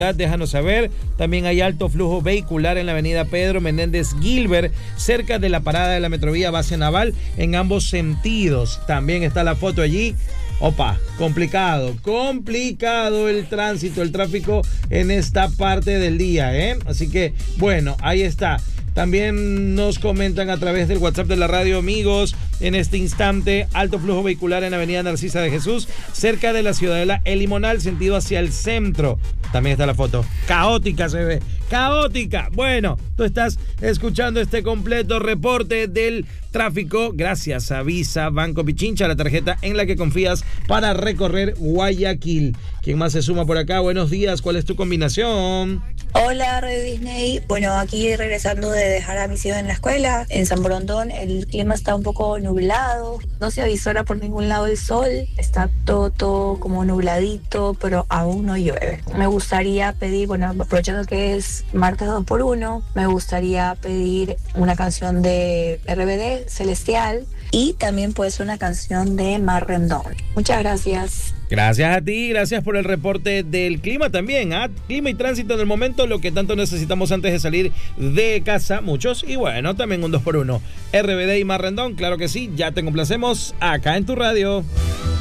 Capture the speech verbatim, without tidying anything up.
Déjanos saber. También hay alto flujo vehicular en la avenida Pedro Menéndez Gilbert, cerca de la parada de la Metrovía Base Naval, en ambos sentidos. También está la foto allí. Opa, complicado, complicado el tránsito, el tráfico en esta parte del día, ¿eh? Así que, bueno, ahí está. También nos comentan a través del WhatsApp de la radio, amigos, en este instante, alto flujo vehicular en la avenida Narcisa de Jesús, cerca de la Ciudadela El Limonal, sentido hacia el centro. También está la foto. Caótica se ve, caótica. Bueno, tú estás escuchando este completo reporte del tráfico gracias a Visa Banco Pichincha, la tarjeta en la que confías para recorrer Guayaquil. ¿Quién más se suma por acá? Buenos días, ¿cuál es tu combinación? Hola, Radio Disney. Bueno, aquí regresando de dejar a mis hijos en la escuela, en San Borondón, el clima está un poco nublado, no se avisora por ningún lado el sol, está todo, todo como nubladito, pero aún no llueve. Me gustaría pedir, bueno, aprovechando que es martes dos por uno, me gustaría pedir una canción de R B D, Celestial, y también pues una canción de Mar Rendón. Muchas gracias. Gracias a ti, gracias por el reporte del clima también, ¿ah? Clima y tránsito en el momento, lo que tanto necesitamos antes de salir de casa, muchos, y bueno, también un dos por uno. R B D y Mar Rendón, claro que sí, ya te complacemos acá en tu radio.